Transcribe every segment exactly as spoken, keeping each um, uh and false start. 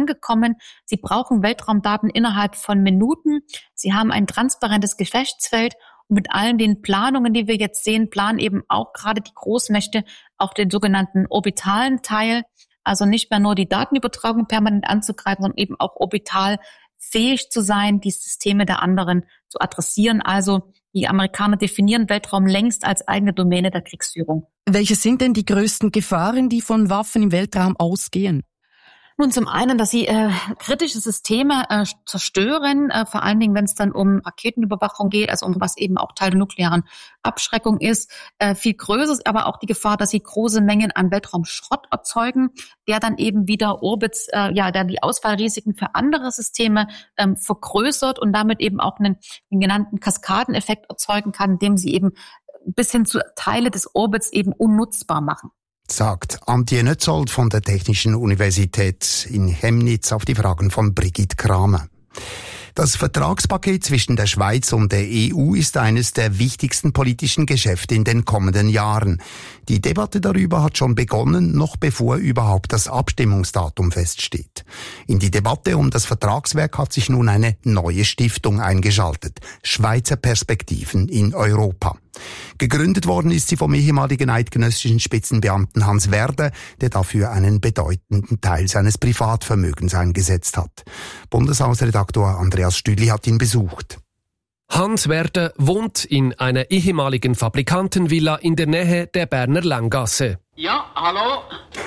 angekommen. Sie brauchen Weltraumdaten innerhalb von Minuten. Sie haben ein transparentes Geschäftsfeld. Und mit allen den Planungen, die wir jetzt sehen, planen eben auch gerade die Großmächte auch den sogenannten orbitalen Teil. Also nicht mehr nur die Datenübertragung permanent anzugreifen, sondern eben auch orbital fähig zu sein, die Systeme der anderen zu adressieren. Also die Amerikaner definieren Weltraum längst als eigene Domäne der Kriegsführung. Welche sind denn die größten Gefahren, die von Waffen im Weltraum ausgehen? Nun, zum einen, dass sie äh, kritische Systeme äh, zerstören, äh, vor allen Dingen, wenn es dann um Raketenüberwachung geht, also um was eben auch Teil der nuklearen Abschreckung ist. Äh, viel größer ist aber auch die Gefahr, dass sie große Mengen an Weltraumschrott erzeugen, der dann eben wieder Orbits, äh, ja, der die Ausfallrisiken für andere Systeme ähm, vergrößert und damit eben auch einen, den genannten Kaskadeneffekt erzeugen kann, indem sie eben bis hin zu Teile des Orbits eben unnutzbar machen. Sagt Antje Nötzold von der Technischen Universität in Chemnitz auf die Fragen von Brigitte Kramer. Das Vertragspaket zwischen der Schweiz und der E U ist eines der wichtigsten politischen Geschäfte in den kommenden Jahren. Die Debatte darüber hat schon begonnen, noch bevor überhaupt das Abstimmungsdatum feststeht. In die Debatte um das Vertragswerk hat sich nun eine neue Stiftung eingeschaltet. Schweizer Perspektiven in Europa. Gegründet worden ist sie vom ehemaligen eidgenössischen Spitzenbeamten Hans Werder, der dafür einen bedeutenden Teil seines Privatvermögens eingesetzt hat. Bundeshausredaktor Andreas Stüdli hat ihn besucht. Hans Werder wohnt in einer ehemaligen Fabrikantenvilla in der Nähe der Berner Langgasse. Ja, hallo?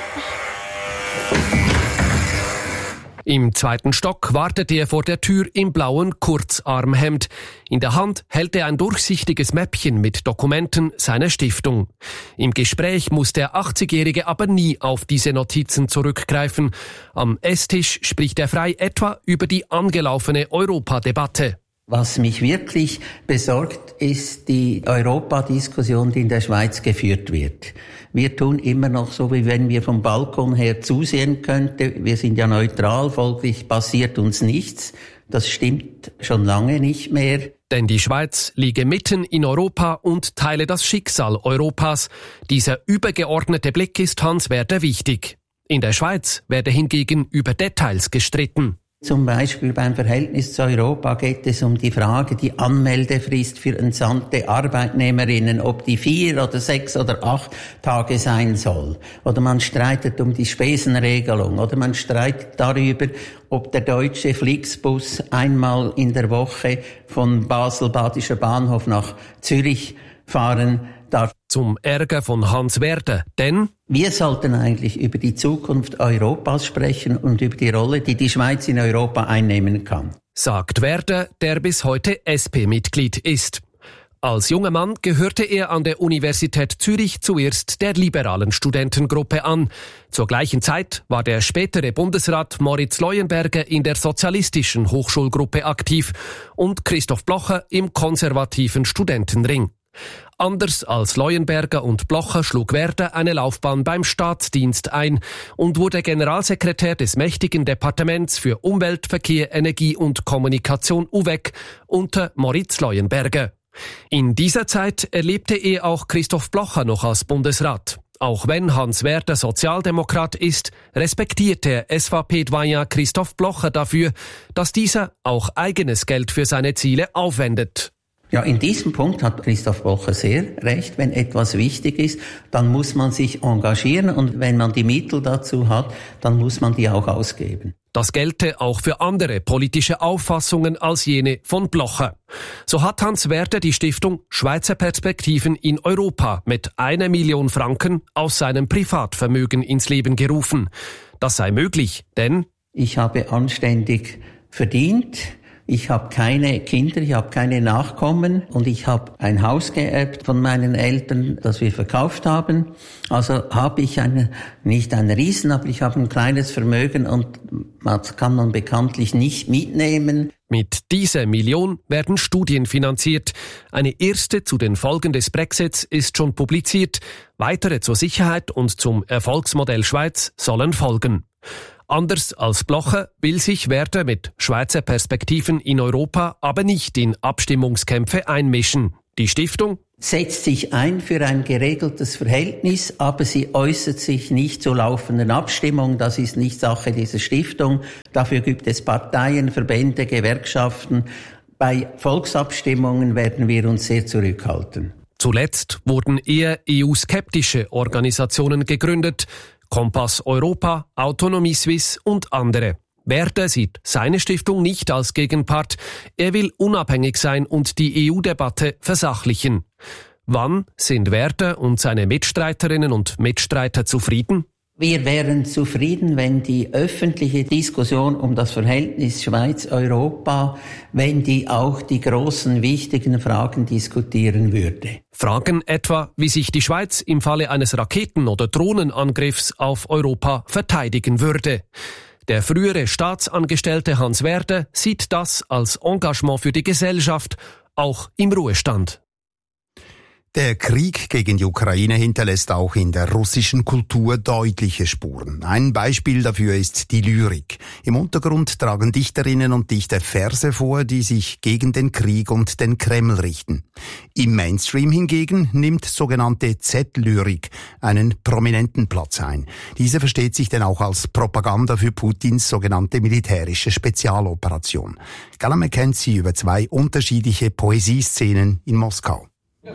Im zweiten Stock wartet er vor der Tür im blauen Kurzarmhemd. In der Hand hält er ein durchsichtiges Mäppchen mit Dokumenten seiner Stiftung. Im Gespräch muss der achtzigjährige aber nie auf diese Notizen zurückgreifen. Am Esstisch spricht er frei etwa über die angelaufene Europadebatte. Was mich wirklich besorgt, ist die Europadiskussion, die in der Schweiz geführt wird. Wir tun immer noch so, wie wenn wir vom Balkon her zusehen könnten. Wir sind ja neutral, folglich passiert uns nichts. Das stimmt schon lange nicht mehr. Denn die Schweiz liege mitten in Europa und teile das Schicksal Europas. Dieser übergeordnete Blick ist Hans Werder wichtig. In der Schweiz werde hingegen über Details gestritten. Zum Beispiel beim Verhältnis zu Europa geht es um die Frage, die Anmeldefrist für entsandte Arbeitnehmerinnen, ob die vier oder sechs oder acht Tage sein soll. Oder man streitet um die Spesenregelung. Oder man streitet darüber, ob der deutsche Flixbus einmal in der Woche von Basel-Badischer Bahnhof nach Zürich fahren darf. Zum Ärger von Hans Werder, denn wir sollten eigentlich über die Zukunft Europas sprechen und über die Rolle, die die Schweiz in Europa einnehmen kann. Sagt Werder, der bis heute S P-Mitglied ist. Als junger Mann gehörte er an der Universität Zürich zuerst der liberalen Studentengruppe an. Zur gleichen Zeit war der spätere Bundesrat Moritz Leuenberger in der sozialistischen Hochschulgruppe aktiv und Christoph Blocher im konservativen Studentenring. Anders als Leuenberger und Blocher schlug Werder eine Laufbahn beim Staatsdienst ein und wurde Generalsekretär des mächtigen Departements für Umwelt, Verkehr, Energie und Kommunikation U W E C unter Moritz Leuenberger. In dieser Zeit erlebte er auch Christoph Blocher noch als Bundesrat. Auch wenn Hans Werder Sozialdemokrat ist, respektiert der S V P-Doyen Christoph Blocher dafür, dass dieser auch eigenes Geld für seine Ziele aufwendet. Ja, in diesem Punkt hat Christoph Blocher sehr recht. Wenn etwas wichtig ist, dann muss man sich engagieren und wenn man die Mittel dazu hat, dann muss man die auch ausgeben. Das gelte auch für andere politische Auffassungen als jene von Blocher. So hat Hans Werder die Stiftung Schweizer Perspektiven in Europa mit einer Million Franken aus seinem Privatvermögen ins Leben gerufen. Das sei möglich, denn ich habe anständig verdient. Ich habe keine Kinder, ich habe keine Nachkommen und ich habe ein Haus geerbt von meinen Eltern, das wir verkauft haben. Also habe ich eine, nicht ein Riesen, aber ich habe ein kleines Vermögen und das kann man bekanntlich nicht mitnehmen. Mit dieser Million werden Studien finanziert. Eine erste zu den Folgen des Brexits ist schon publiziert. Weitere zur Sicherheit und zum Erfolgsmodell Schweiz sollen folgen. Anders als Blocher will sich Werder mit Schweizer Perspektiven in Europa aber nicht in Abstimmungskämpfe einmischen. Die Stiftung setzt sich ein für ein geregeltes Verhältnis, aber sie äußert sich nicht zur laufenden Abstimmung. Das ist nicht Sache dieser Stiftung. Dafür gibt es Parteien, Verbände, Gewerkschaften. Bei Volksabstimmungen werden wir uns sehr zurückhalten. Zuletzt wurden eher E U-skeptische Organisationen gegründet. Kompass Europa, Autonomie Suisse und andere. Werde sieht seine Stiftung nicht als Gegenpart. Er will unabhängig sein und die E U-Debatte versachlichen. Wann sind Werde und seine Mitstreiterinnen und Mitstreiter zufrieden? Wir wären zufrieden, wenn die öffentliche Diskussion um das Verhältnis Schweiz-Europa, wenn die auch die großen, wichtigen Fragen diskutieren würde. Fragen etwa, wie sich die Schweiz im Falle eines Raketen- oder Drohnenangriffs auf Europa verteidigen würde. Der frühere Staatsangestellte Hans Werde sieht das als Engagement für die Gesellschaft, auch im Ruhestand. Der Krieg gegen die Ukraine hinterlässt auch in der russischen Kultur deutliche Spuren. Ein Beispiel dafür ist die Lyrik. Im Untergrund tragen Dichterinnen und Dichter Verse vor, die sich gegen den Krieg und den Kreml richten. Im Mainstream hingegen nimmt sogenannte Z-Lyrik einen prominenten Platz ein. Diese versteht sich denn auch als Propaganda für Putins sogenannte militärische Spezialoperation. Gala kennt sie über zwei unterschiedliche Poesieszenen in Moskau.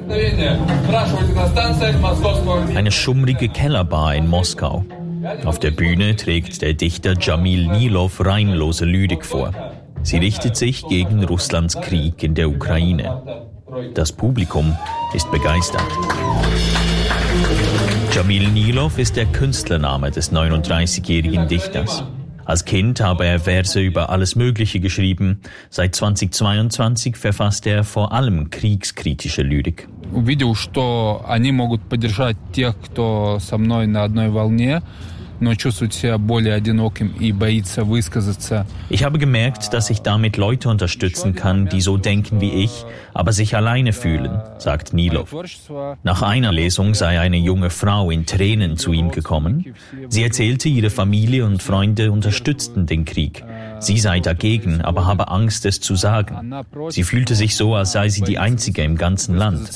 Eine schummrige Kellerbar in Moskau. Auf der Bühne trägt der Dichter Jamil Nilov reinlose Lyrik vor. Sie richtet sich gegen Russlands Krieg in der Ukraine. Das Publikum ist begeistert. Jamil Nilov ist der Künstlername des neununddreißigjährigen Dichters. Als Kind habe er Verse über alles Mögliche geschrieben. Seit zweitausendzweiundzwanzig verfasst er vor allem kriegskritische Lyrik. Увидел, что они могут поддержать тех, кто со мной на одной волне, но чувствует себя более одиноким и боится высказаться. Ich habe gemerkt, dass ich damit Leute unterstützen kann, die so denken wie ich, aber sich alleine fühlen, sagt Nilov. Nach einer Lesung sei eine junge Frau in Tränen zu ihm gekommen. Sie erzählte, ihre Familie und Freunde unterstützten den Krieg. Sie sei dagegen, aber habe Angst, es zu sagen. Sie fühlte sich so, als sei sie die Einzige im ganzen Land.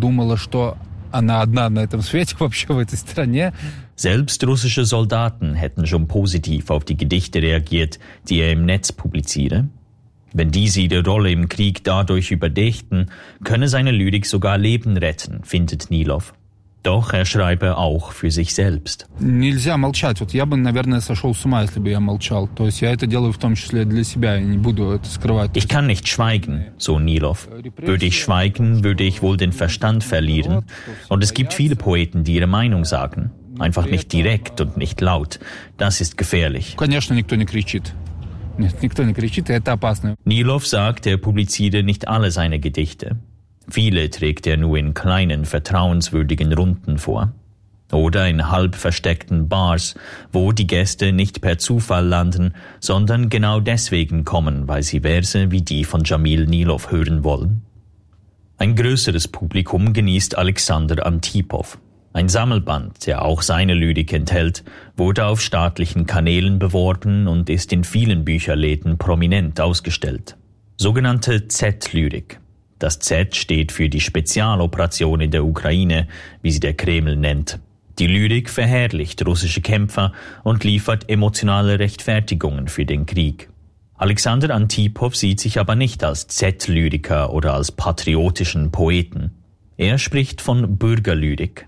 Selbst russische Soldaten hätten schon positiv auf die Gedichte reagiert, die er im Netz publiziere. Wenn diese ihre Rolle im Krieg dadurch überdächten, könne seine Lyrik sogar Leben retten, findet Nilov. Doch er schreibe auch für sich selbst. Нельзя молчать. Вот я бы, наверное, сошел с ума, если бы я молчал. То есть я это делаю в том числе для себя, я не буду это скрывать. Ich kann nicht schweigen, so Nilov. Würde ich schweigen, würde ich wohl den Verstand verlieren. Und es gibt viele Poeten, die ihre Meinung sagen. Einfach nicht direkt und nicht laut. Das ist gefährlich. Конечно, никто не кричит. Нет, никто не кричит, и это опасно. Nilov sagt, er publiziere nicht alle seine Gedichte. Viele trägt er nur in kleinen, vertrauenswürdigen Runden vor. Oder in halb versteckten Bars, wo die Gäste nicht per Zufall landen, sondern genau deswegen kommen, weil sie Verse wie die von Jamil Nilov hören wollen. Ein größeres Publikum genießt Alexander Antipov. Ein Sammelband, der auch seine Lyrik enthält, wurde auf staatlichen Kanälen beworben und ist in vielen Bücherläden prominent ausgestellt. Sogenannte Z-Lyrik. Das Z steht für die Spezialoperation in der Ukraine, wie sie der Kreml nennt. Die Lyrik verherrlicht russische Kämpfer und liefert emotionale Rechtfertigungen für den Krieg. Alexander Antipov sieht sich aber nicht als Z-Lyriker oder als patriotischen Poeten. Er spricht von Bürgerlyrik.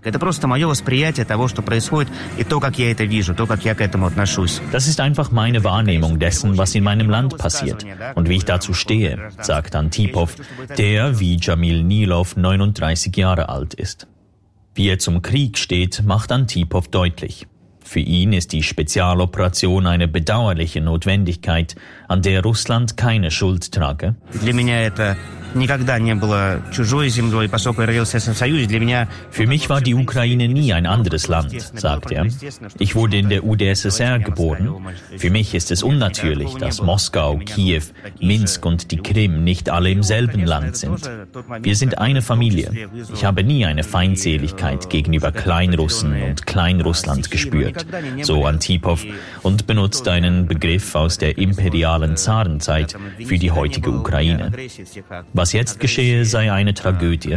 Das ist einfach meine Wahrnehmung dessen, was in meinem Land passiert und wie ich dazu stehe, sagt Antipov, der wie Jamil Nilov neununddreißig Jahre alt ist. Wie er zum Krieg steht, macht Antipov deutlich. Für ihn ist die Spezialoperation eine bedauerliche Notwendigkeit, an der Russland keine Schuld trage. Für mich war die Ukraine nie ein anderes Land, sagt er. Ich wurde in der U d S S R geboren. Für mich ist es unnatürlich, dass Moskau, Kiew, Minsk und die Krim nicht alle im selben Land sind. Wir sind eine Familie. Ich habe nie eine Feindseligkeit gegenüber Kleinrussen und Kleinrussland gespürt, so Antipov, und benutzt einen Begriff aus der imperialen Zarenzeit für die heutige Ukraine. Was Was jetzt geschehe, sei eine Tragödie.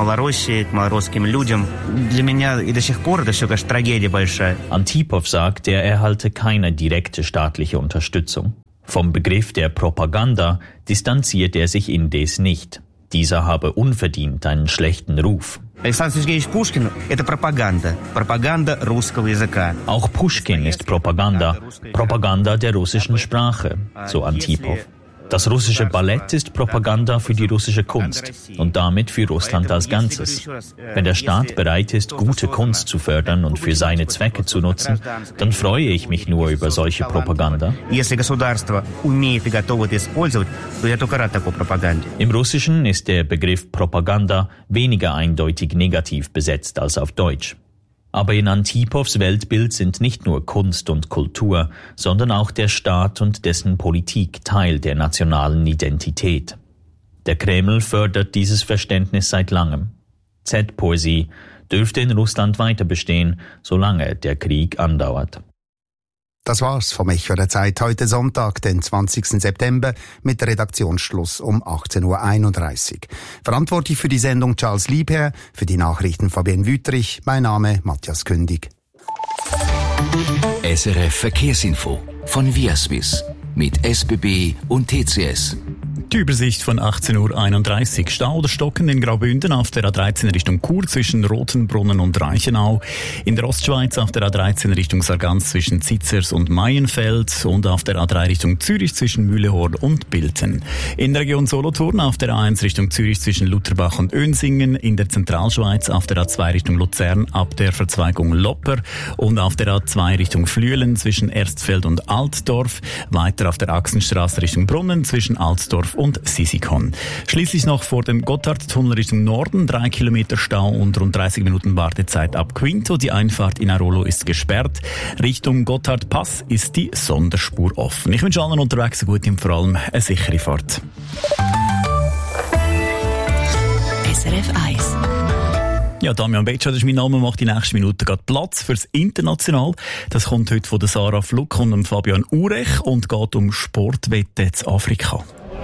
Antipov sagt, er erhalte keine direkte staatliche Unterstützung. Vom Begriff der Propaganda distanziert er sich indes nicht. Dieser habe unverdient einen schlechten Ruf. Auch Puschkin ist Propaganda, Propaganda der russischen Sprache, so Antipov. Das russische Ballett ist Propaganda für die russische Kunst und damit für Russland als Ganzes. Wenn der Staat bereit ist, gute Kunst zu fördern und für seine Zwecke zu nutzen, dann freue ich mich nur über solche Propaganda. Im Russischen ist der Begriff Propaganda weniger eindeutig negativ besetzt als auf Deutsch. Aber in Antipovs Weltbild sind nicht nur Kunst und Kultur, sondern auch der Staat und dessen Politik Teil der nationalen Identität. Der Kreml fördert dieses Verständnis seit langem. Z-Poesie dürfte in Russland weiter bestehen, solange der Krieg andauert. Das war's vom Echo der Zeit heute Sonntag, den zwanzigsten September, mit Redaktionsschluss um achtzehn Uhr einunddreißig. Verantwortlich für die Sendung Charles Liebherr, für die Nachrichten Fabienne Wüthrich, mein Name Matthias Kündig. S R F Verkehrsinfo von Viaswiss mit S B B und T C S. Die Übersicht von achtzehn Uhr einunddreißig. Stau oder Stocken in Graubünden auf der A dreizehn Richtung Chur zwischen Rotenbrunnen und Reichenau. In der Ostschweiz auf der A dreizehn Richtung Sargans zwischen Zitzers und Maienfeld und auf der A drei Richtung Zürich zwischen Mühlehorn und Bilten. In der Region Solothurn auf der A eins Richtung Zürich zwischen Lutherbach und Önsingen. In der Zentralschweiz auf der A zwei Richtung Luzern ab der Verzweigung Lopper und auf der A zwei Richtung Flüelen zwischen Erstfeld und Altdorf. Weiter auf der Achsenstraße Richtung Brunnen zwischen Altdorf und Sisikon. Schließlich noch vor dem Gotthardtunnel Richtung Norden, drei Kilometer Stau und rund dreißig Minuten Wartezeit ab Quinto. Die Einfahrt in Arolo ist gesperrt. Richtung Gotthardpass ist die Sonderspur offen. Ich wünsche allen unterwegs eine gute und vor allem eine sichere Fahrt. S R F eins. Ja, Damian Betscha, das ist mein Name, macht die nächsten Minuten gerade Platz fürs International. Das kommt heute von der Sarah Fluck und dem Fabian Urech und geht um Sportwetten in Afrika.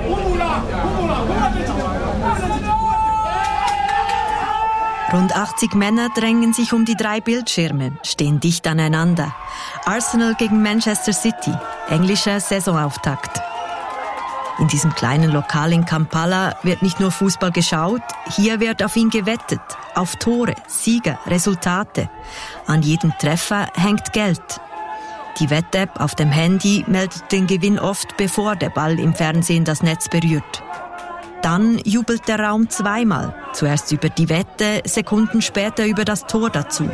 Rund achtzig Männer drängen sich um die drei Bildschirme, stehen dicht aneinander. Arsenal gegen Manchester City, englischer Saisonauftakt. In diesem kleinen Lokal in Kampala wird nicht nur Fußball geschaut, hier wird auf ihn gewettet. Auf Tore, Sieger, Resultate. An jedem Treffer hängt Geld. Die Wett-App auf dem Handy meldet den Gewinn oft, bevor der Ball im Fernsehen das Netz berührt. Dann jubelt der Raum zweimal. Zuerst über die Wette, Sekunden später über das Tor dazu.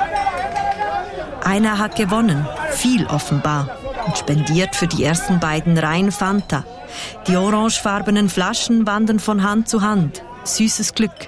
Einer hat gewonnen, viel offenbar, und spendiert für die ersten beiden Reihen Fanta. Die orangefarbenen Flaschen wandern von Hand zu Hand. Süßes Glück.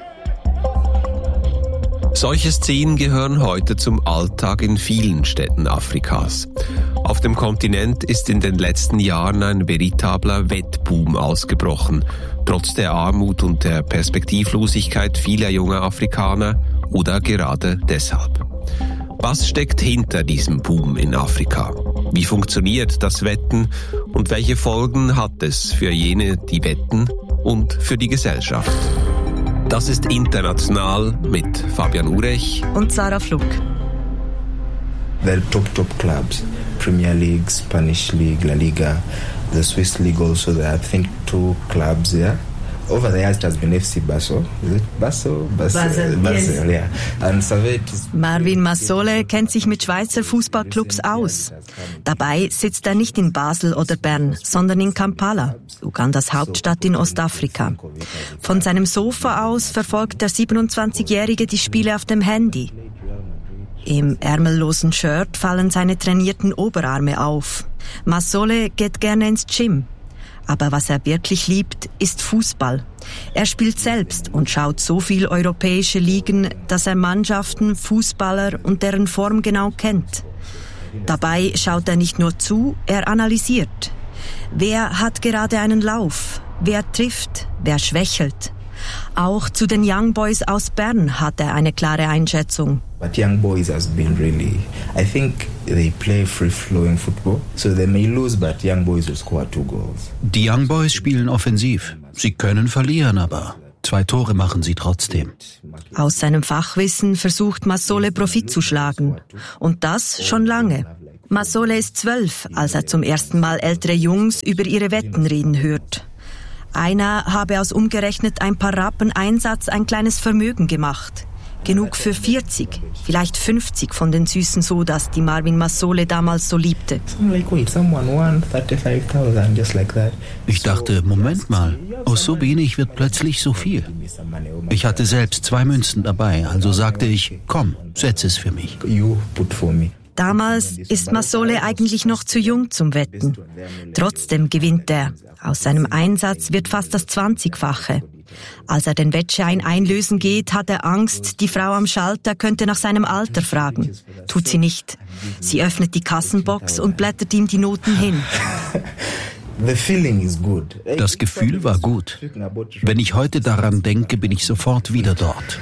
Solche Szenen gehören heute zum Alltag in vielen Städten Afrikas. Auf dem Kontinent ist in den letzten Jahren ein veritabler Wettboom ausgebrochen, trotz der Armut und der Perspektivlosigkeit vieler junger Afrikaner oder gerade deshalb. Was steckt hinter diesem Boom in Afrika? Wie funktioniert das Wetten und welche Folgen hat es für jene, die wetten und für die Gesellschaft? Das ist International mit Fabian Urech und Sarah Fluck. The top top clubs, Premier League, Spanish League, La Liga, the Swiss League also. There are, I think, two clubs there. Over the years it has been F C Basel. Is it Basel? Basel, Basel, Basel, yes. Yeah. And Servette is Marvin Massole kennt sich mit Schweizer Fußballclubs aus. Dabei sitzt er nicht in Basel oder Bern, sondern in Kampala, Ugandas Hauptstadt in Ostafrika. Von seinem Sofa aus verfolgt der siebenundzwanzigjährige die Spiele auf dem Handy. Im ärmellosen Shirt fallen seine trainierten Oberarme auf. Massole geht gerne ins Gym. Aber was er wirklich liebt, ist Fußball. Er spielt selbst und schaut so viel europäische Ligen, dass er Mannschaften, Fußballer und deren Form genau kennt. Dabei schaut er nicht nur zu, er analysiert. Wer hat gerade einen Lauf? Wer trifft? Wer schwächelt? Auch zu den Young Boys aus Bern hat er eine klare Einschätzung. But Young Boys has been really, I think they play free-flowing football, so they may lose, but Young Boys will score two goals. Die Young Boys spielen offensiv. Sie können verlieren, aber zwei Tore machen sie trotzdem. Aus seinem Fachwissen versucht Masole Profit zu schlagen. Und das schon lange. Masole ist zwölf, als er zum ersten Mal ältere Jungs über ihre Wetten reden hört. Einer habe aus umgerechnet ein paar Rappen Einsatz ein kleines Vermögen gemacht. Genug für vierzig, vielleicht fünfzig von den süßen Sodas, die Marvin Masole damals so liebte. Ich dachte, Moment mal, aus so wenig wird plötzlich so viel. Ich hatte selbst zwei Münzen dabei, also sagte ich, komm, setz es für mich. Damals ist Masole eigentlich noch zu jung zum Wetten. Trotzdem gewinnt er. Aus seinem Einsatz wird fast das zwanzigfache. Als er den Wettschein einlösen geht, hat er Angst, die Frau am Schalter könnte nach seinem Alter fragen. Tut sie nicht. Sie öffnet die Kassenbox und blättert ihm die Noten hin. Das Gefühl war gut. Wenn ich heute daran denke, bin ich sofort wieder dort.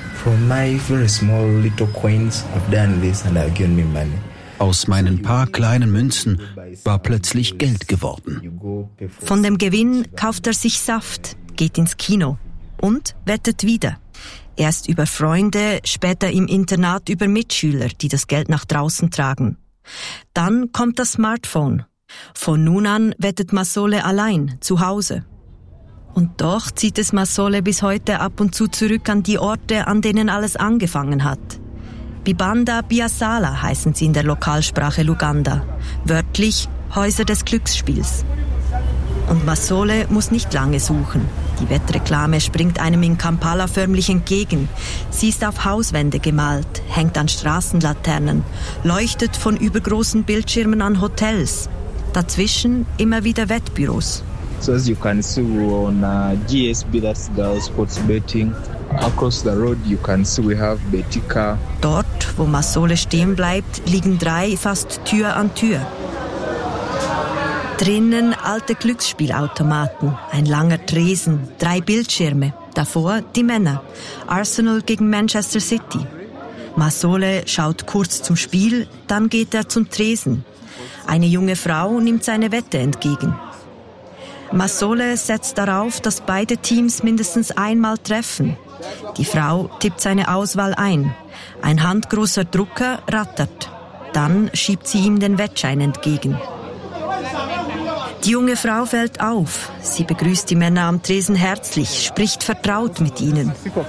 Aus meinen paar kleinen Münzen war plötzlich Geld geworden. Von dem Gewinn kauft er sich Saft, geht ins Kino und wettet wieder. Erst über Freunde, später im Internat über Mitschüler, die das Geld nach draußen tragen. Dann kommt das Smartphone. Von nun an wettet Masole allein, zu Hause. Und doch zieht es Masole bis heute ab und zu zurück an die Orte, an denen alles angefangen hat. Bibanda Biasala heißen sie in der Lokalsprache Luganda, wörtlich Häuser des Glücksspiels. Und Masole muss nicht lange suchen. Die Wettreklame springt einem in Kampala förmlich entgegen. Sie ist auf Hauswände gemalt, hängt an Straßenlaternen, leuchtet von übergroßen Bildschirmen an Hotels. Dazwischen immer wieder Wettbüros. So as you can see on uh, G S B, that's the sports betting. Across the road you can see we have Betika. Dort, wo Masole stehen bleibt, liegen drei fast Tür an Tür. Drinnen alte Glücksspielautomaten, ein langer Tresen, drei Bildschirme. Davor die Männer. Arsenal gegen Manchester City. Masole schaut kurz zum Spiel, dann geht er zum Tresen. Eine junge Frau nimmt seine Wette entgegen. Masole setzt darauf, dass beide Teams mindestens einmal treffen. Die Frau tippt seine Auswahl ein. Ein handgroßer Drucker rattert. Dann schiebt sie ihm den Wettschein entgegen. Die junge Frau fällt auf. Sie begrüßt die Männer am Tresen herzlich, spricht vertraut mit ihnen.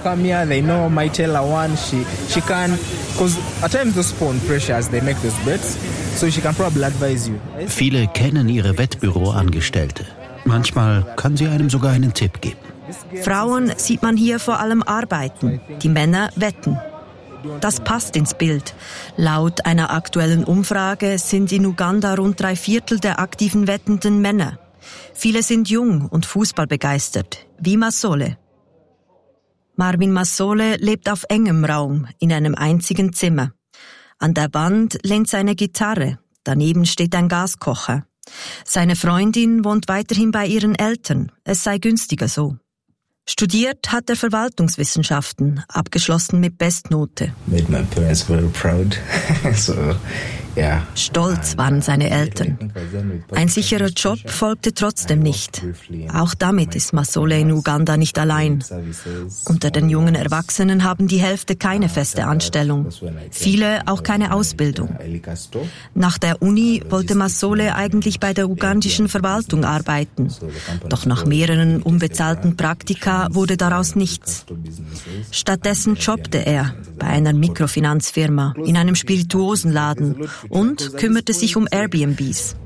Viele kennen ihre Wettbüroangestellte. Manchmal kann sie einem sogar einen Tipp geben. Frauen sieht man hier vor allem arbeiten, die Männer wetten. Das passt ins Bild. Laut einer aktuellen Umfrage sind in Uganda rund drei Viertel der aktiven wettenden Männer. Viele sind jung und fußballbegeistert, wie Masole. Marvin Masole lebt auf engem Raum, in einem einzigen Zimmer. An der Wand lehnt seine Gitarre, daneben steht ein Gaskocher. Seine Freundin wohnt weiterhin bei ihren Eltern, es sei günstiger so. Studiert hat er Verwaltungswissenschaften, abgeschlossen mit Bestnote. Made my parents very proud. so, yeah. Stolz waren seine Eltern. Ein sicherer Job folgte trotzdem nicht. Auch damit ist Masole in Uganda nicht allein. Unter den jungen Erwachsenen haben die Hälfte keine feste Anstellung. Viele auch keine Ausbildung. Nach der Uni wollte Masole eigentlich bei der ugandischen Verwaltung arbeiten. Doch nach mehreren unbezahlten Praktika wurde daraus nichts. Stattdessen jobbte er bei einer Mikrofinanzfirma, in einem Spirituosenladen und kümmerte sich um Airbnbs.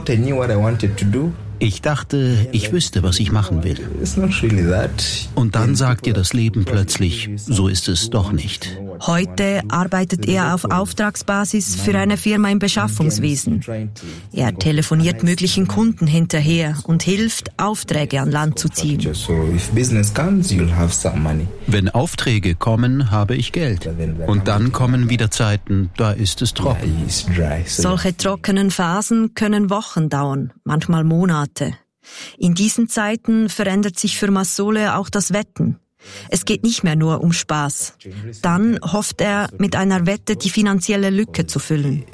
Ich dachte, ich wüsste, was ich machen will. Und dann sagt dir das Leben plötzlich, so ist es doch nicht. Heute arbeitet er auf Auftragsbasis für eine Firma im Beschaffungswesen. Er telefoniert möglichen Kunden hinterher und hilft, Aufträge an Land zu ziehen. Wenn Aufträge kommen, habe ich Geld. Und dann kommen wieder Zeiten, da ist es trocken. Solche trockenen Phasen können Wochen dauern, manchmal Monate. In diesen Zeiten verändert sich für Masole auch das Wetten. Es geht nicht mehr nur um Spaß. Dann hofft er, mit einer Wette die finanzielle Lücke zu füllen.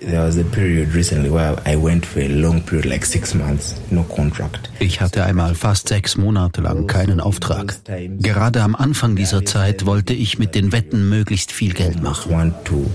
Ich hatte einmal fast sechs Monate lang keinen Auftrag. Gerade am Anfang dieser Zeit wollte ich mit den Wetten möglichst viel Geld machen.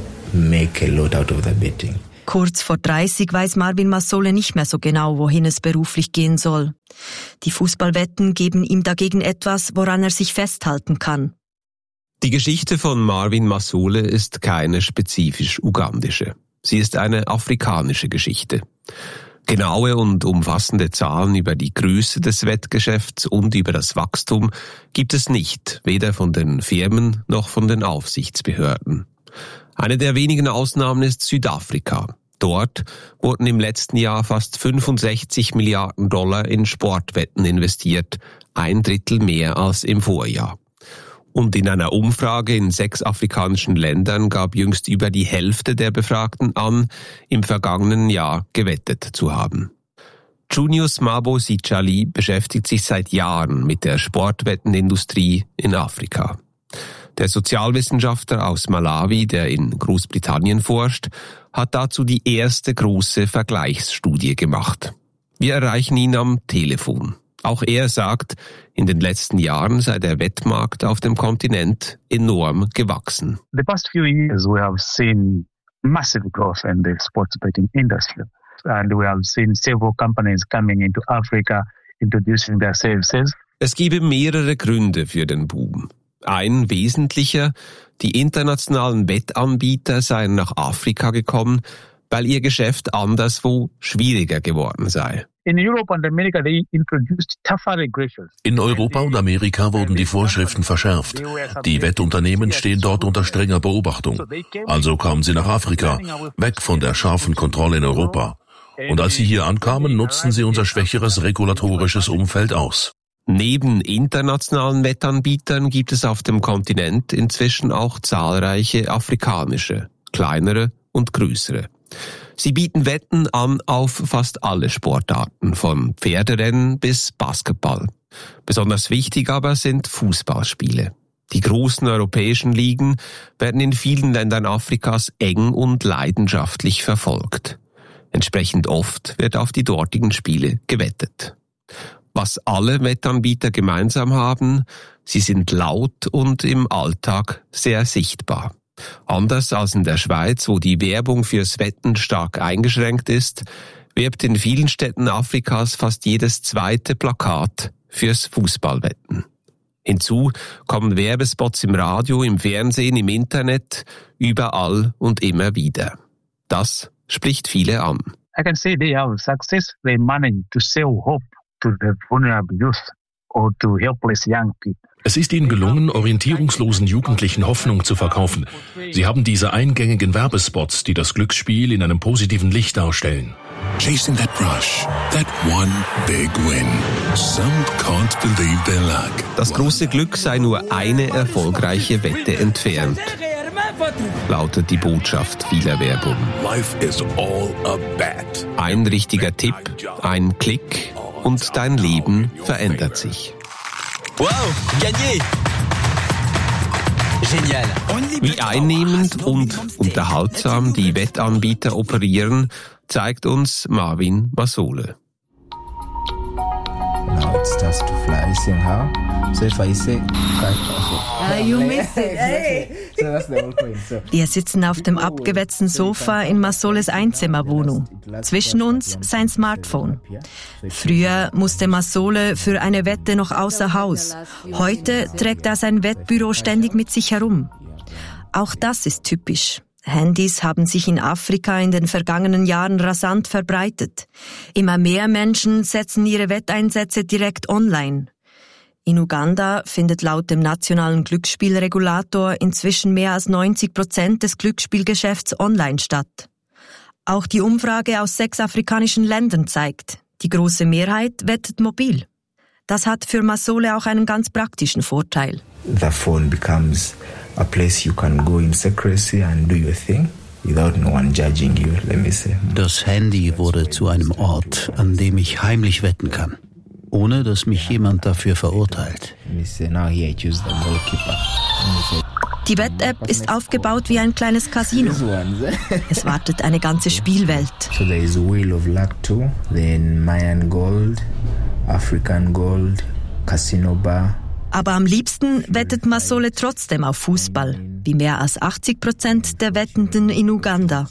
Kurz vor dreißig weiß Marvin Masole nicht mehr so genau, wohin es beruflich gehen soll. Die Fußballwetten geben ihm dagegen etwas, woran er sich festhalten kann. Die Geschichte von Marvin Masole ist keine spezifisch ugandische. Sie ist eine afrikanische Geschichte. Genaue und umfassende Zahlen über die Größe des Wettgeschäfts und über das Wachstum gibt es nicht, weder von den Firmen noch von den Aufsichtsbehörden. Eine der wenigen Ausnahmen ist Südafrika. Dort wurden im letzten Jahr fast fünfundsechzig Milliarden Dollar in Sportwetten investiert, ein Drittel mehr als im Vorjahr. Und in einer Umfrage in sechs afrikanischen Ländern gab jüngst über die Hälfte der Befragten an, im vergangenen Jahr gewettet zu haben. Junius Mabo Sichali beschäftigt sich seit Jahren mit der Sportwettenindustrie in Afrika. Der Sozialwissenschaftler aus Malawi, der in Großbritannien forscht, hat dazu die erste große Vergleichsstudie gemacht. Wir erreichen ihn am Telefon. Auch er sagt, in den letzten Jahren sei der Wettmarkt auf dem Kontinent enorm gewachsen. The past few years we have seen massive growth in the sports betting industry. And we have seen several companies coming into Africa introducing their services. Es gebe mehrere Gründe für den Boom. Ein wesentlicher, die internationalen Wettanbieter seien nach Afrika gekommen, weil ihr Geschäft anderswo schwieriger geworden sei. In Europa und Amerika wurden die Vorschriften verschärft. Die Wettunternehmen stehen dort unter strenger Beobachtung. Also kamen sie nach Afrika, weg von der scharfen Kontrolle in Europa. Und als sie hier ankamen, nutzten sie unser schwächeres regulatorisches Umfeld aus. Neben internationalen Wettanbietern gibt es auf dem Kontinent inzwischen auch zahlreiche afrikanische, kleinere und größere. Sie bieten Wetten an auf fast alle Sportarten, von Pferderennen bis Basketball. Besonders wichtig aber sind Fußballspiele. Die großen europäischen Ligen werden in vielen Ländern Afrikas eng und leidenschaftlich verfolgt. Entsprechend oft wird auf die dortigen Spiele gewettet. Was alle Wettanbieter gemeinsam haben, sie sind laut und im Alltag sehr sichtbar. Anders als in der Schweiz, wo die Werbung fürs Wetten stark eingeschränkt ist, wirbt in vielen Städten Afrikas fast jedes zweite Plakat fürs Fußballwetten. Hinzu kommen Werbespots im Radio, im Fernsehen, im Internet, überall und immer wieder. Das spricht viele an. I can say they have successfully managed to sell hope to the vulnerable youth or to helpless young people. Es ist ihnen gelungen, orientierungslosen Jugendlichen Hoffnung zu verkaufen. Sie haben diese eingängigen Werbespots, die das Glücksspiel in einem positiven Licht darstellen. Chasing that rush, that one big win. Some can't believe their luck. Das große Glück sei nur eine erfolgreiche Wette entfernt, lautet die Botschaft vieler Werbung. Life is all a bet. Ein richtiger Tipp, ein Klick und dein Leben verändert sich. Wow, gagné! Genial. Wie einnehmend und unterhaltsam die Wettanbieter operieren, zeigt uns Marvin Masole. Now it starts to fly. Seeing how? So if I say, uh, you missed it. Hey. So that's the whole point. So wir sitzen auf dem abgewetzten Sofa in Masoles Einzimmerwohnung. Zwischen uns sein Smartphone. Früher musste Masole für eine Wette noch außer Haus. Heute trägt er sein Wettbüro ständig mit sich herum. Auch das ist typisch. Handys haben sich in Afrika in den vergangenen Jahren rasant verbreitet. Immer mehr Menschen setzen ihre Wetteinsätze direkt online. In Uganda findet laut dem nationalen Glücksspielregulator inzwischen mehr als neunzig Prozent des Glücksspielgeschäfts online statt. Auch die Umfrage aus sechs afrikanischen Ländern zeigt, die große Mehrheit wettet mobil. Das hat für Masole auch einen ganz praktischen Vorteil. The phone becomes a place you can go in secrecy and do your thing without no one judging you, let me say. Das Handy wurde zu einem Ort, an dem ich heimlich wetten kann. ohne dass mich jemand dafür verurteilt. Die Wett-App ist aufgebaut wie ein kleines Casino. Es wartet eine ganze Spielwelt. So there is Wheel of Luck too, then Mayan Gold, African Gold, Casino Bar. Aber am liebsten wettet Masole trotzdem auf Fußball, wie mehr als achtzig Prozent der Wettenden in Uganda.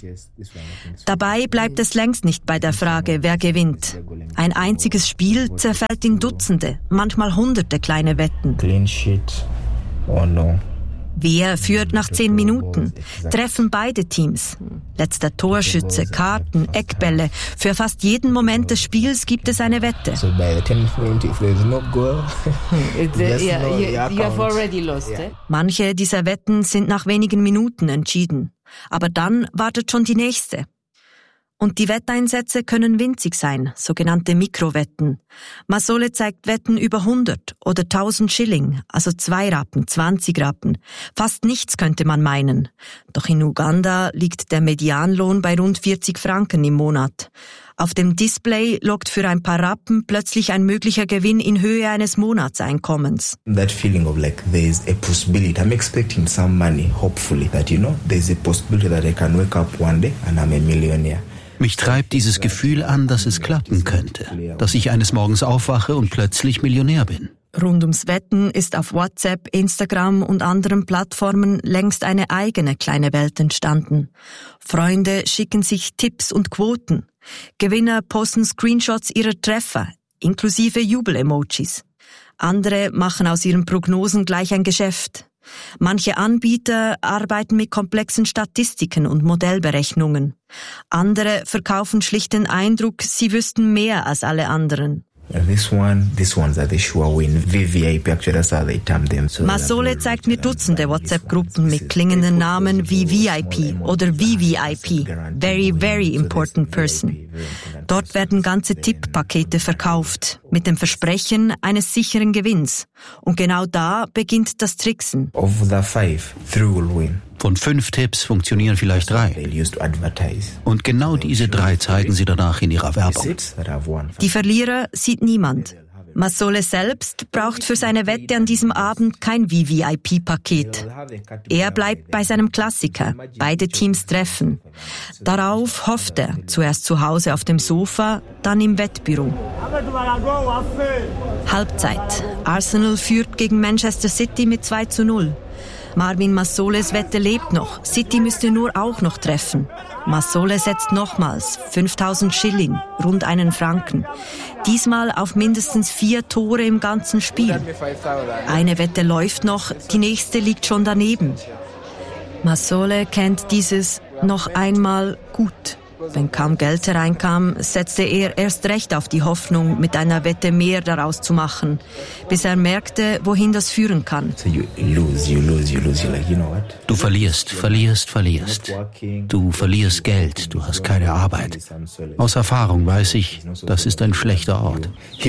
Dabei bleibt es längst nicht bei der Frage, wer gewinnt. Ein einziges Spiel zerfällt in Dutzende, manchmal hunderte kleine Wetten. Clean sheet or no. Wer führt nach zehn Minuten? Treffen beide Teams. Letzter Torschütze, Karten, Eckbälle. Für fast jeden Moment des Spiels gibt es eine Wette. So by the tenth minute, if there is no goal, yeah, you, you have already lost. Yeah. Manche dieser Wetten sind nach wenigen Minuten entschieden. Aber dann wartet schon die nächste. Und die Wetteinsätze können winzig sein, sogenannte Mikrowetten. Masole zeigt Wetten über hundert oder tausend Schilling, also zwei Rappen, zwanzig Rappen. Fast nichts könnte man meinen. Doch in Uganda liegt der Medianlohn bei rund vierzig Franken im Monat. Auf dem Display lockt für ein paar Rappen plötzlich ein möglicher Gewinn in Höhe eines Monatseinkommens. That feeling of like there is a possibility. I'm expecting some money, hopefully, that you know, there is a possibility that I can wake up one day and I'm a millionaire. Mich treibt dieses Gefühl an, dass es klappen könnte, dass ich eines Morgens aufwache und plötzlich Millionär bin. Rund ums Wetten ist auf WhatsApp, Instagram und anderen Plattformen längst eine eigene kleine Welt entstanden. Freunde schicken sich Tipps und Quoten. Gewinner posten Screenshots ihrer Treffer, inklusive Jubel-Emojis. Andere machen aus ihren Prognosen gleich ein Geschäft. Manche Anbieter arbeiten mit komplexen Statistiken und Modellberechnungen. Andere verkaufen schlicht den Eindruck, sie wüssten mehr als alle anderen. This one, these ones are the sure win. V V I P, actually, that's how they term them. So Masole zeigt mir Dutzende WhatsApp-Gruppen mit klingenden Namen wie V I P oder V V I P, Very, Very Important Person. Dort werden ganze Tipppakete verkauft, mit dem Versprechen eines sicheren Gewinns. Und genau da beginnt das Tricksen. Of the five, three will win. Von fünf Tipps funktionieren vielleicht drei. Und genau diese drei zeigen sie danach in ihrer Werbung. Die Verlierer sieht niemand. Masole selbst braucht für seine Wette an diesem Abend kein V V I P-Paket. Er bleibt bei seinem Klassiker, beide Teams treffen. Darauf hofft er, zuerst zu Hause auf dem Sofa, dann im Wettbüro. Halbzeit. Arsenal führt gegen Manchester City mit zwei zu null. Marvin Masoles Wette lebt noch. City müsste nur auch noch treffen. Masole setzt nochmals fünftausend Schilling, rund einen Franken. Diesmal auf mindestens vier Tore im ganzen Spiel. Eine Wette läuft noch, die nächste liegt schon daneben. Masole kennt dieses noch einmal gut. Wenn kaum Geld hereinkam, setzte er erst recht auf die Hoffnung, mit einer Wette mehr daraus zu machen, bis er merkte, wohin das führen kann. Du verlierst, verlierst, verlierst. Du verlierst Geld, du hast keine Arbeit. Aus Erfahrung weiß ich, das ist ein schlechter Ort.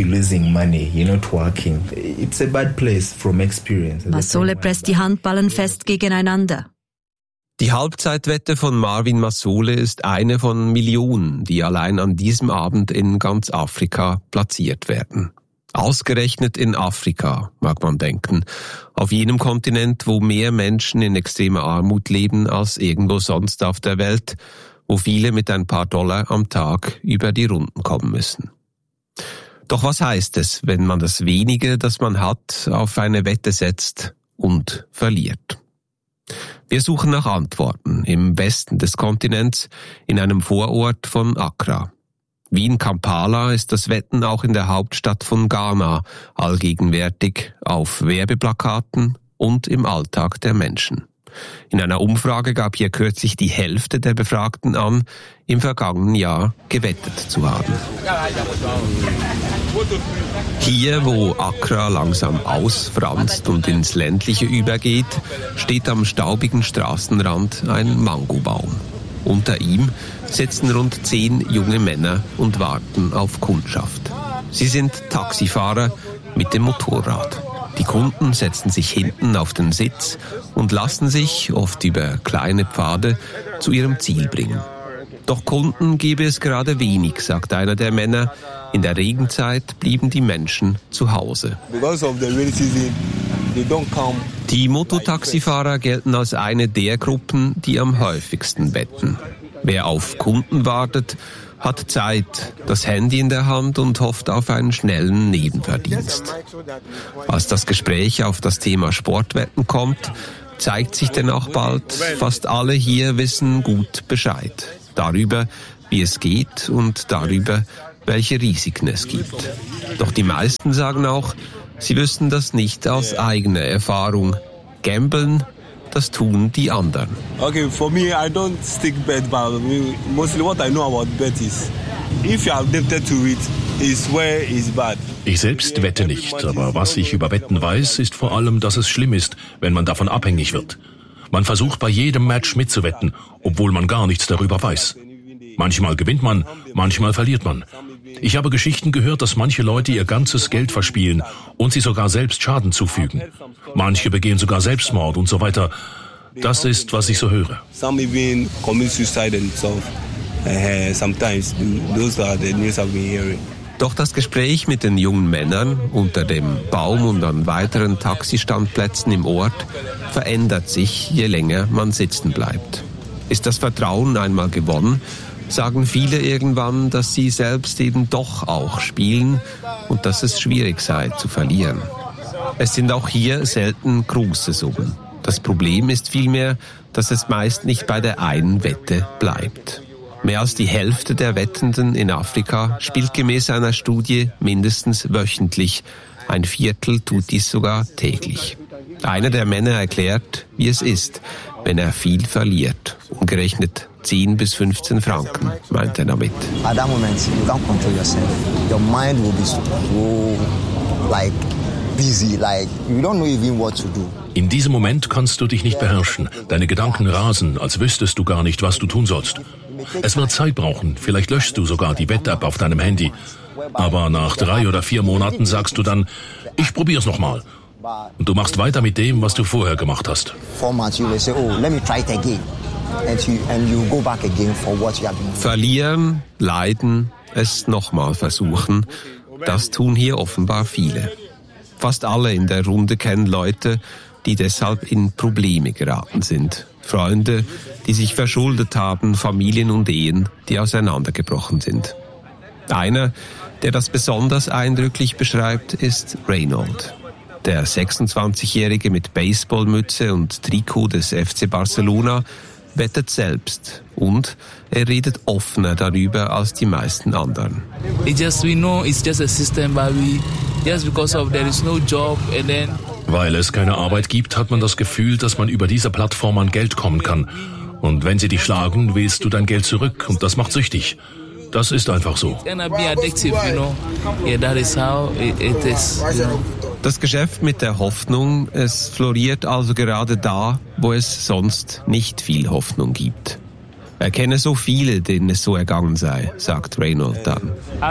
Masole presst die Handballen fest gegeneinander. Die Halbzeitwette von Marvin Masole ist eine von Millionen, die allein an diesem Abend in ganz Afrika platziert werden. Ausgerechnet in Afrika, mag man denken, auf jenem Kontinent, wo mehr Menschen in extremer Armut leben als irgendwo sonst auf der Welt, wo viele mit ein paar Dollar am Tag über die Runden kommen müssen. Doch was heißt es, wenn man das Wenige, das man hat, auf eine Wette setzt und verliert? Wir suchen nach Antworten im Westen des Kontinents, in einem Vorort von Accra. Wie in Kampala ist das Wetten auch in der Hauptstadt von Ghana allgegenwärtig, auf Werbeplakaten und im Alltag der Menschen. In einer Umfrage gab hier kürzlich die Hälfte der Befragten an, im vergangenen Jahr gewettet zu haben. Hier, wo Accra langsam ausfranst und ins Ländliche übergeht, steht am staubigen Straßenrand ein Mangobaum. Unter ihm sitzen rund zehn junge Männer und warten auf Kundschaft. Sie sind Taxifahrer mit dem Motorrad. Die Kunden setzen sich hinten auf den Sitz und lassen sich, oft über kleine Pfade, zu ihrem Ziel bringen. Doch Kunden gebe es gerade wenig, sagt einer der Männer. In der Regenzeit blieben die Menschen zu Hause. Die Mototaxifahrer gelten als eine der Gruppen, die am häufigsten wetten. Wer auf Kunden wartet, hat Zeit, das Handy in der Hand und hofft auf einen schnellen Nebenverdienst. Als das Gespräch auf das Thema Sportwetten kommt, zeigt sich denn auch bald, fast alle hier wissen gut Bescheid. Darüber, wie es geht und darüber, welche Risiken es gibt. Doch die meisten sagen auch, sie wüssten das nicht aus eigener Erfahrung. Gamblen, das tun die anderen. Okay, for me, I don't stick bet, but mostly what I know about bet is, if you are addicted to it, is where it's bad. Ich selbst wette nicht, aber was ich über Wetten weiß, ist vor allem, dass es schlimm ist, wenn man davon abhängig wird. Man versucht bei jedem Match mitzuwetten, obwohl man gar nichts darüber weiß. Manchmal gewinnt man, manchmal verliert man. Ich habe Geschichten gehört, dass manche Leute ihr ganzes Geld verspielen und sie sogar selbst Schaden zufügen. Manche begehen sogar Selbstmord und so weiter. Das ist, was ich so höre. Some even commit suicide themselves. Uh, sometimes those are the news I've been hearing. Doch das Gespräch mit den jungen Männern unter dem Baum und an weiteren Taxistandplätzen im Ort verändert sich, je länger man sitzen bleibt. Ist das Vertrauen einmal gewonnen, sagen viele irgendwann, dass sie selbst eben doch auch spielen und dass es schwierig sei zu verlieren. Es sind auch hier selten große Summen. Das Problem ist vielmehr, dass es meist nicht bei der einen Wette bleibt. Mehr als die Hälfte der Wettenden in Afrika spielt gemäß einer Studie mindestens wöchentlich. Ein Viertel tut dies sogar täglich. Einer der Männer erklärt, wie es ist, wenn er viel verliert. Umgerechnet zehn bis fünfzehn Franken, meint er damit. At that moment, you can't control yourself. Your mind will be so, like, busy, like, you don't know even what to do. In diesem Moment kannst du dich nicht beherrschen. Deine Gedanken rasen, als wüsstest du gar nicht, was du tun sollst. Es wird Zeit brauchen, vielleicht löschst du sogar die Wett-App auf deinem Handy. Aber nach drei oder vier Monaten sagst du dann, ich probier's nochmal. Und du machst weiter mit dem, was du vorher gemacht hast. Verlieren, leiden, es nochmal versuchen, das tun hier offenbar viele. Fast alle in der Runde kennen Leute, die deshalb in Probleme geraten sind. Freunde, die sich verschuldet haben, Familien und Ehen, die auseinandergebrochen sind. Einer, der das besonders eindrücklich beschreibt, ist Reynold. Der sechsundzwanzigjährige mit Baseballmütze und Trikot des F C Barcelona wettet selbst und er redet offener darüber als die meisten anderen. It just we know it's just a system, but we just because of there is no job and then. Weil es keine Arbeit gibt, hat man das Gefühl, dass man über diese Plattform an Geld kommen kann. Und wenn sie dich schlagen, willst du dein Geld zurück und das macht süchtig. Das ist einfach so. Das Geschäft mit der Hoffnung, es floriert also gerade da, wo es sonst nicht viel Hoffnung gibt. Er kenne so viele, denen es so ergangen sei, sagt Reynold dann.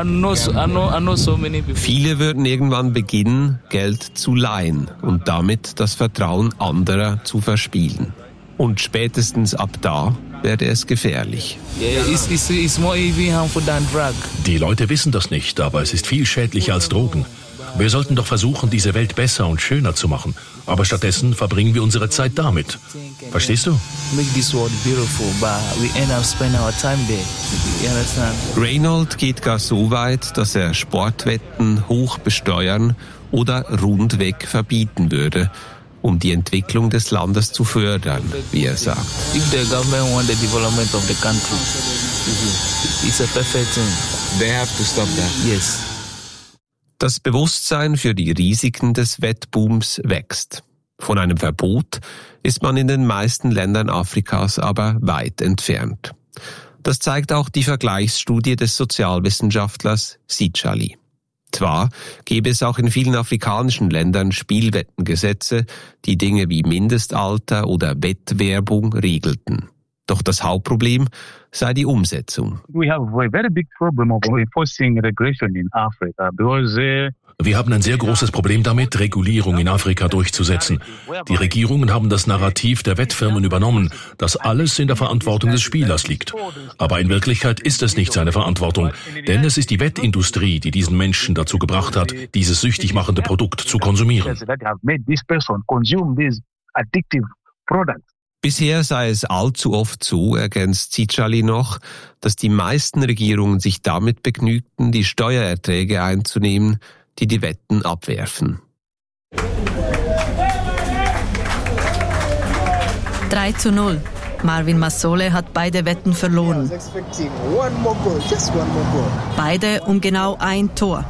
Viele würden irgendwann beginnen, Geld zu leihen und damit das Vertrauen anderer zu verspielen. Und spätestens ab da werde es gefährlich. Die Leute wissen das nicht, aber es ist viel schädlicher als Drogen. Wir sollten doch versuchen, diese Welt besser und schöner zu machen. Aber stattdessen verbringen wir unsere Zeit damit. Verstehst du? Reynold geht gar so weit, dass er Sportwetten hoch besteuern oder rundweg verbieten würde, um die Entwicklung des Landes zu fördern, wie er sagt. If the government want the development of the country, it's a perfect thing. They have to stop that. Yes. Das Bewusstsein für die Risiken des Wettbooms wächst. Von einem Verbot ist man in den meisten Ländern Afrikas aber weit entfernt. Das zeigt auch die Vergleichsstudie des Sozialwissenschaftlers Sichali. Zwar gäbe es auch in vielen afrikanischen Ländern Spielwettengesetze, die Dinge wie Mindestalter oder Wettwerbung regelten. Doch das Hauptproblem sei die Umsetzung. We have a very big problem of enforcing regulation in Africa because uh, Wir haben ein sehr großes Problem damit, Regulierung in Afrika durchzusetzen. Die Regierungen haben das Narrativ der Wettfirmen übernommen, dass alles in der Verantwortung des Spielers liegt. Aber in Wirklichkeit ist es nicht seine Verantwortung, denn es ist die Wettindustrie, die diesen Menschen dazu gebracht hat, dieses süchtig machende Produkt zu konsumieren. Bisher sei es allzu oft so, ergänzt Cicciali noch, dass die meisten Regierungen sich damit begnügten, die Steuererträge einzunehmen, die die Wetten abwerfen. drei zu null. Marvin Masole hat beide Wetten verloren. Beide um genau ein Tor.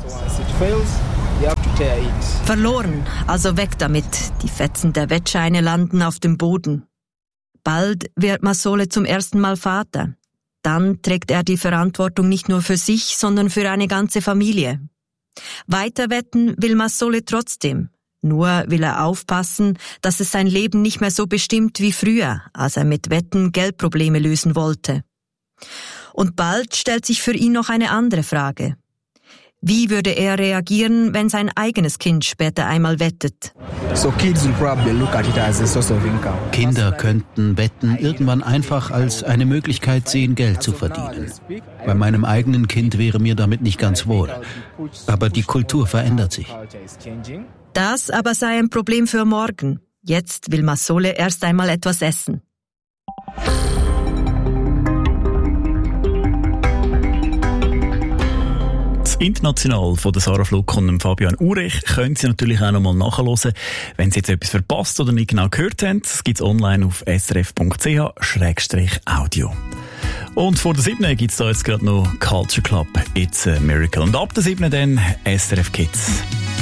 Verloren, also weg damit. Die Fetzen der Wettscheine landen auf dem Boden. Bald wird Masole zum ersten Mal Vater. Dann trägt er die Verantwortung nicht nur für sich, sondern für eine ganze Familie. Weiter wetten will Masole trotzdem. Nur will er aufpassen, dass es sein Leben nicht mehr so bestimmt wie früher, als er mit Wetten Geldprobleme lösen wollte. Und bald stellt sich für ihn noch eine andere Frage. Wie würde er reagieren, wenn sein eigenes Kind später einmal wettet? Kinder könnten Wetten irgendwann einfach als eine Möglichkeit sehen, Geld zu verdienen. Bei meinem eigenen Kind wäre mir damit nicht ganz wohl. Aber die Kultur verändert sich. Das aber sei ein Problem für morgen. Jetzt will Masole erst einmal etwas essen. International von der Sarah Fluck und dem Fabian Urech können Sie natürlich auch noch mal nachhören, wenn Sie jetzt etwas verpasst oder nicht genau gehört haben. Das gibt es online auf s r f punkt c h slash audio. Und vor der siebten gibt es da jetzt gerade noch Culture Club It's a Miracle. Und ab der siebten dann S R F Kids.